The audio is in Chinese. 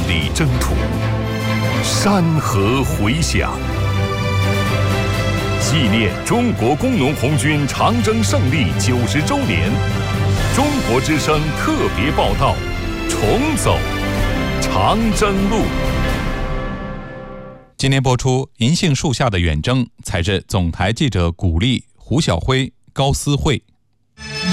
里征途，山河回响。纪念中国工农红军长征胜利90周年，中国之声特别报道：重走长征路。 今天播出《银杏树下的远征》，采自总台记者古丽、胡晓辉、高思慧。